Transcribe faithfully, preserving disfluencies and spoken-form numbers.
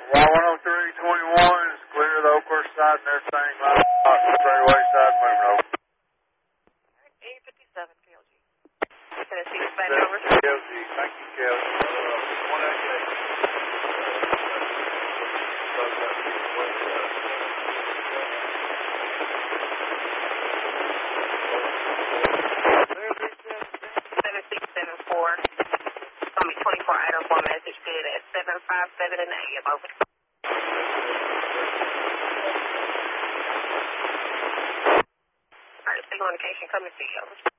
Y one oh three twenty-one is clear the Oakhurst side and everything. Line out the straightaway side moving over. eight fifty-seven K L G. Tennessee dispatch over. K L G, thank you, Kelly. Uh, one eighty-eight. seven six seven four. It's going to be twenty-four item for message good at seven five seven in the A M. Over. All right, signal indication coming to you. Over.